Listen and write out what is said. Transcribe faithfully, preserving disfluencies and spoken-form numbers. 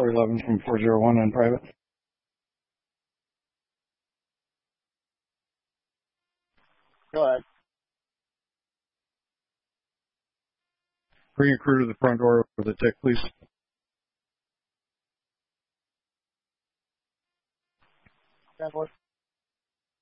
four eleven from four zero one on private. Go ahead. Bring a crew to the front door with a tick, please. ten four.